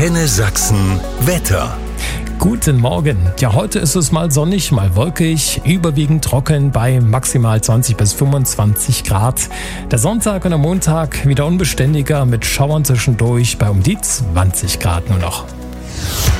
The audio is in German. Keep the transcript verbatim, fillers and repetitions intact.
Antenne Sachsen Wetter. Guten Morgen. Ja, heute ist es mal sonnig, mal wolkig, überwiegend trocken bei maximal zwanzig bis fünfundzwanzig Grad. Der Sonntag und der Montag wieder unbeständiger mit Schauern zwischendurch bei um die zwanzig Grad nur noch.